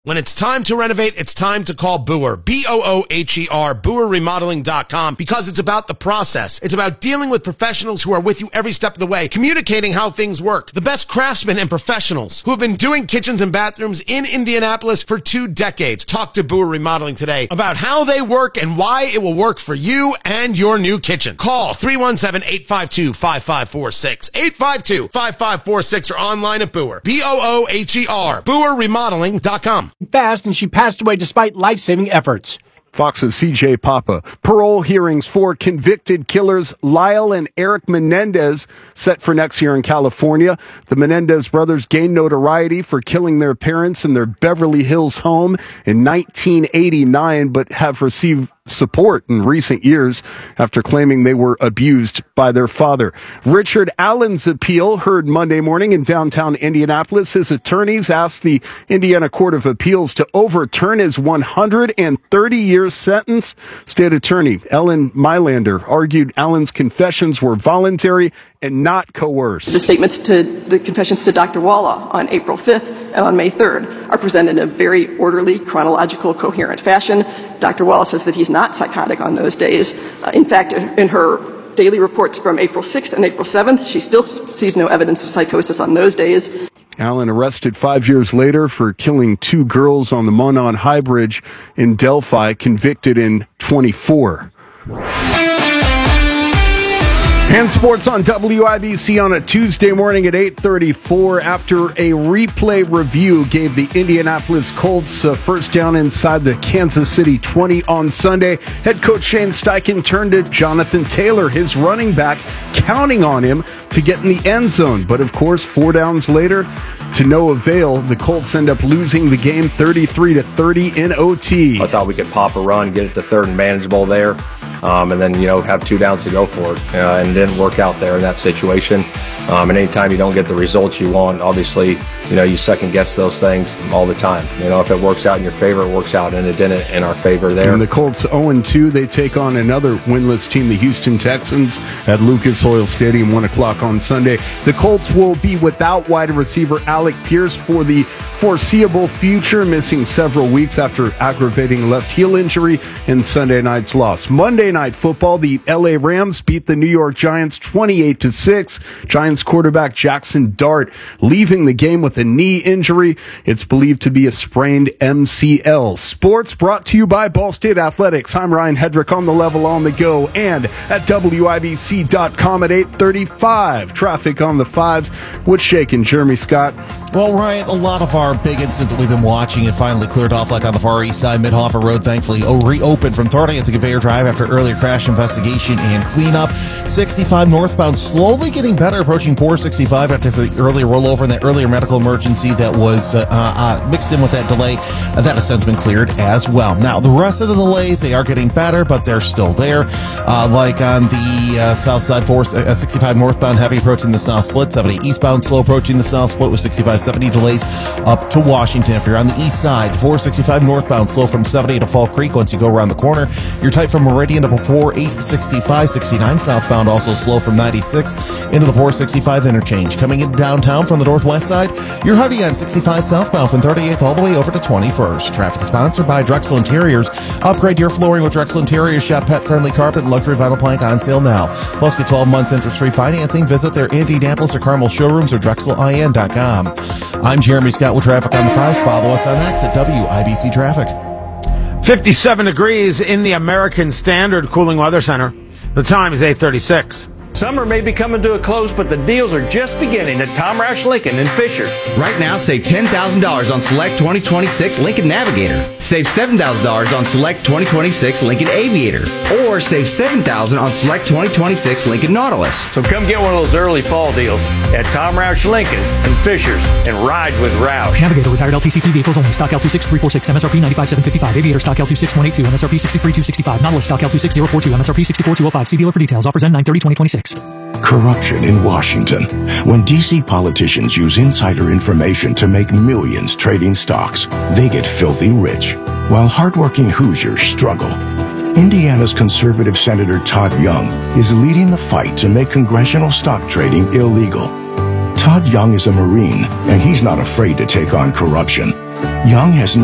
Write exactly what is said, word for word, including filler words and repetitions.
When it's time to renovate, it's time to call Boer, B O O H E R, Boer Remodeling dot com, because it's about the process. It's about dealing with professionals who are with you every step of the way, communicating how things work. The best craftsmen and professionals who have been doing kitchens and bathrooms in Indianapolis for two decades. Talk to Boer Remodeling today about how they work and why it will work for you and your new kitchen. Call three one seven, eight five two, five five four six, eight five two, five five four six, or online at Boer, B O O H E R, Boer Remodeling dot com. Fast, and she passed away despite life-saving efforts. Fox's C J Papa. Parole hearings for convicted killers Lyle and Eric Menendez set for next year in California. The Menendez brothers gained notoriety for killing their parents in their Beverly Hills home in nineteen eighty-nine, but have received support in recent years after claiming they were abused by their father. Richard Allen's appeal heard Monday morning in downtown Indianapolis. His attorneys asked the Indiana Court of Appeals to overturn his one hundred thirty year sentence. State Attorney Ellen Mylander argued Allen's confessions were voluntary and not coerced. The statements to the confessions to Doctor Walla on April fifth and on May third are presented in a very orderly, chronological, coherent fashion. Doctor Walla says that he's not psychotic on those days. Uh, in fact, in her daily reports from April sixth and April seventh, she still sees no evidence of psychosis on those days. Allen arrested five years later for killing two girls on the Monon High Bridge in Delphi, convicted in twenty-four. And sports on W I B C on a Tuesday morning at eight thirty-four after a replay review gave the Indianapolis Colts a first down inside the Kansas City twenty on Sunday. Head coach Shane Steichen turned to Jonathan Taylor, his running back, counting on him to get in the end zone. But of course, four downs later, to no avail, the Colts end up losing the game thirty-three to thirty in O T. I thought we could pop a run, get it to third and manageable there. Um, and then, you know, have two downs to go for it. Uh, and it didn't work out there in that situation. Um, and anytime you don't get the results you want, obviously, you know, you second guess those things all the time. You know, if it works out in your favor, it works out, and it didn't in our favor there. And the Colts oh and two, they take on another winless team, the Houston Texans, at Lucas Oil Stadium, one o'clock on Sunday. The Colts will be without wide receiver Alec Pierce for the foreseeable future, missing several weeks after aggravating left heel injury in Sunday night's loss. Monday night football, the L A Rams beat the New York Giants twenty-eight to six. Giants quarterback Jackson Dart leaving the game with a knee injury. It's believed to be a sprained M C L. Sports brought to you by Ball State Athletics. I'm Ryan Hedrick on the level on the go and at W I B C dot com at eight thirty-five. Traffic on the fives. What's shaking, Jeremy Scott? Well, Ryan, a lot of our big incidents that we've been watching have finally cleared off, like on the Far East Side. Mid-Hoffer Road, thankfully, oh, reopened from Thornton to Conveyor Drive after earlier crash investigation and cleanup. sixty-five northbound slowly getting better, approaching four sixty-five after the earlier rollover and that earlier medical emergency that was uh, uh, mixed in with that delay. Uh, that has since been cleared as well. Now, the rest of the delays, they are getting better, but they're still there. Uh, like on the uh, south side, four, uh, sixty-five northbound, heavy approaching the south split. seventy eastbound, slow approaching the south split with sixty-five seventy delays up to Washington. If you're on the east side, four sixty-five northbound, slow from seventy to Fall Creek. Once you go around the corner, you're tight from Meridian to before eight sixty-five. sixty-nine southbound, also slow from ninety-six into the four sixty-five interchange. Coming into downtown from the northwest side, you're heavy on sixty-five southbound from thirty-eighth all the way over to twenty-first. Traffic is sponsored by Drexel Interiors. Upgrade your flooring with Drexel Interiors. Shop pet-friendly carpet and luxury vinyl plank on sale now. Plus, get twelve months interest-free financing. Visit their Indianapolis or Carmel showrooms or Drexel I N dot com. I'm Jeremy Scott with Traffic on the Fives. Follow us on X at W I B C Traffic. fifty-seven degrees in the American Standard Cooling Weather Center. The time is eight thirty-six. Summer may be coming to a close, but the deals are just beginning at Tom Roush Lincoln in Fishers. Right now, save ten thousand dollars on select twenty twenty-six Lincoln Navigator. Save seven thousand dollars on select twenty twenty-six Lincoln Aviator. Or save seven thousand dollars on select twenty twenty-six Lincoln Nautilus. So come get one of those early fall deals at Tom Roush Lincoln in Fishers and ride with Roush. Navigator retired L T C P vehicles only. Stock L two six three four six, M S R P ninety-five seven fifty-five. Aviator stock L two six one eight two, M S R P sixty-three two sixty-five. Nautilus stock L two six zero four two, M S R P sixty-four two oh five. See dealer for details. Offers end nine thirty twenty twenty-six. Corruption in Washington. When D C politicians use insider information to make millions trading stocks, they get filthy rich, while hardworking Hoosiers struggle. Indiana's conservative Senator Todd Young is leading the fight to make congressional stock trading illegal. Todd Young is a Marine, and he's not afraid to take on corruption. Young has